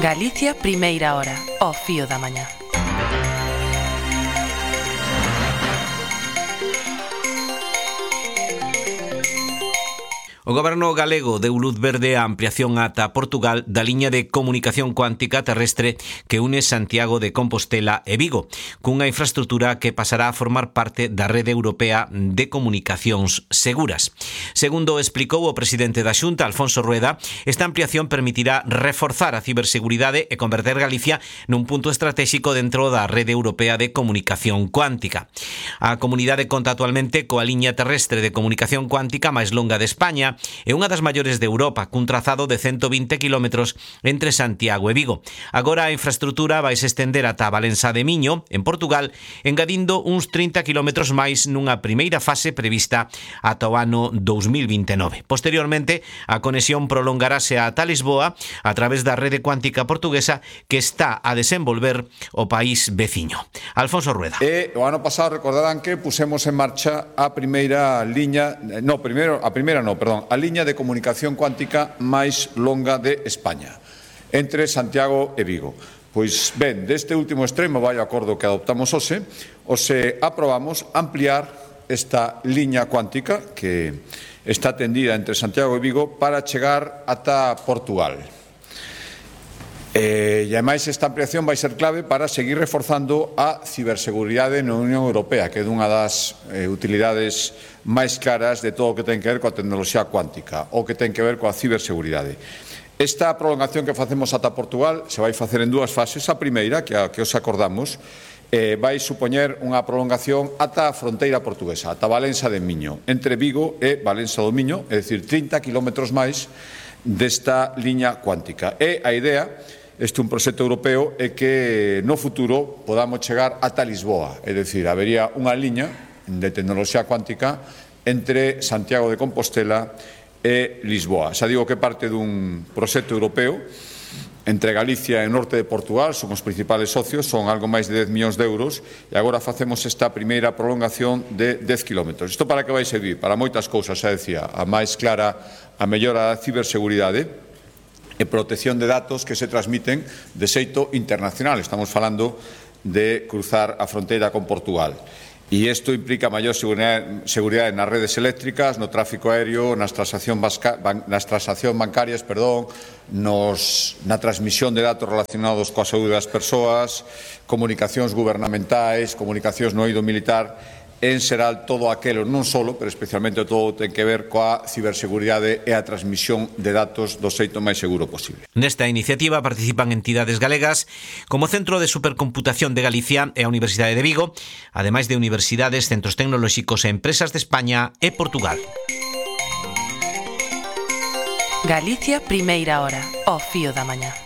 Galicia, primeira hora, ao fío da mañá. O Goberno galego deu luz verde á ampliación ata Portugal da liña de comunicación cuántica terrestre que une Santiago de Compostela e Vigo, cunha infraestrutura que pasará a formar parte da Rede Europea de Comunicacións Seguras. Segundo explicou o presidente da Xunta, Alfonso Rueda, esta ampliación permitirá reforzar a ciberseguridade e converter Galicia nun punto estratégico dentro da Rede Europea de Comunicación Cuántica. A comunidade conta actualmente coa liña terrestre de comunicación cuántica máis longa de España é unha das maiores de Europa, cun trazado de 120 km entre Santiago e Vigo. Agora a infraestrutura vai se estender ata Valença de Miño, en Portugal, engadindo uns 30 km máis nunha primeira fase prevista ata o ano 2029. Posteriormente, a conexión prolongarase ata Lisboa a través da rede cuántica portuguesa que está a desenvolver o país veciño. Alfonso Rueda. O ano pasado recordarán que pusemos en marcha a primeira liña, a liña de comunicación cuántica máis longa de España, entre Santiago e Vigo. Pois ben, deste último extremo vai o acordo que adoptamos hoxe aprobamos ampliar esta liña cuántica que está tendida entre Santiago e Vigo para chegar ata Portugal. E ademais esta ampliación vai ser clave para seguir reforzando a ciberseguridade na Unión Europea, que é unha das utilidades máis claras de todo o que ten que ver coa tecnoloxía cuántica ou que ten que ver coa ciberseguridade. Esta prolongación que facemos ata Portugal se vai facer en dúas fases. A primeira, que os acordamos, vai supoñer unha prolongación ata a fronteira portuguesa, ata Valença de Miño, entre Vigo e Valença do Miño, é dicir, 30 km máis desta liña cuántica. E a idea, este é un proxecto europeo, é que no futuro podamos chegar ata Lisboa, é dicir, habería unha liña de tecnoloxía cuántica entre Santiago de Compostela e Lisboa. Xa digo que parte dun proxecto europeo entre Galicia e o norte de Portugal, son os principales socios, son algo máis de 10 millóns de euros, e agora facemos esta primeira prolongación de 10 km. Isto para que vai servir? Para moitas cousas, xa decía, a máis clara, a mellora da ciberseguridade e protección de datos que se transmiten de xeito internacional. Estamos falando de cruzar a fronteira con Portugal. E isto implica maior seguridade nas redes eléctricas, no tráfico aéreo, nas transaccións bancarias, na transmisión de datos relacionados coa saúde das persoas, comunicacións gubernamentais, comunicacións no eido militar, en xeral todo aquelo, non solo, pero especialmente todo ten que ver coa ciberseguridade e a transmisión de datos do xeito máis seguro posible. Nesta iniciativa participan entidades galegas como o Centro de Supercomputación de Galicia e a Universidade de Vigo, ademais de universidades, centros tecnolóxicos e empresas de España e Portugal. Galicia, primeira hora, ao fío da mañá.